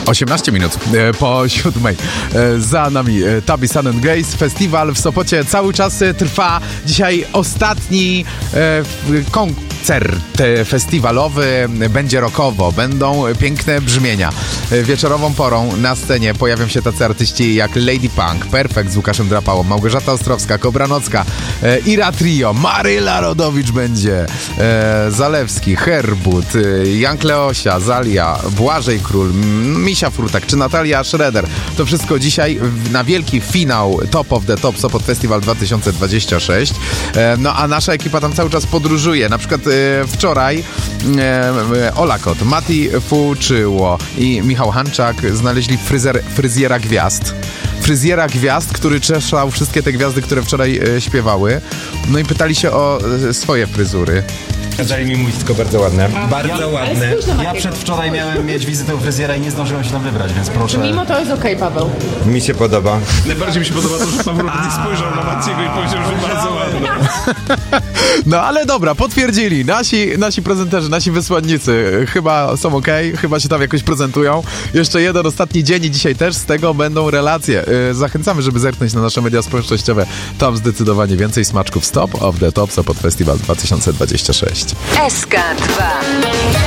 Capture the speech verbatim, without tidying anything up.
osiemnaście minut e, po siódmej. E, za nami e, Tabby, Sun and Grace. Festiwal w Sopocie cały czas e, trwa. Dzisiaj ostatni e, koncert e, festiwalowy. Będzie rockowo. Będą piękne brzmienia. E, wieczorową porą na scenie pojawią się tacy artyści jak Lady Punk, Perfekt z Łukaszem Drapałą, Małgorzata Ostrowska, Kobra Nocka, e, Ira Trio, Maryla Rodowicz będzie, e, Zalewski, Herbut, e, Jan Kleosia, Zalia, Błażej Król, Misia Furtak czy Natalia Schroeder. To wszystko dzisiaj na wielki finał Top of the Top Sopot Festival dwa tysiące dwadzieścia sześć. E, no a nasza ekipa tam cały czas podróżuje. Na przykład e, wczoraj e, Ola Kot, Mati Fuczyło i Michał Hanczak znaleźli fryzer, fryzjera gwiazd. Fryzjera gwiazd, który czeszał wszystkie te gwiazdy, które wczoraj e, śpiewały. No i pytali się o e, swoje fryzury. Kazali mi mówić tylko bardzo ładne. Bardzo ja, ładne. Ja przedwczoraj miałem mieć wizytę u fryzjera i nie zdążyłem się tam wybrać, więc proszę. Mimo to jest okej, okay, Paweł. Mi się podoba. Najbardziej mi się podoba to, że Paweł nie spojrzał na Maciego i powiedział, że bardzo ładne. No ale dobra, potwierdzili. Nasi, nasi prezenterzy, nasi wysłannicy chyba są okej, okay, chyba się tam jakoś prezentują. Jeszcze jeden ostatni dzień i dzisiaj też z tego będą relacje. Yy, zachęcamy, żeby zerknąć na nasze media społecznościowe. Tam zdecydowanie więcej smaczków. Stop of the Top Sopot Festival dwa tysiące dwadzieścia sześć. S K dwa.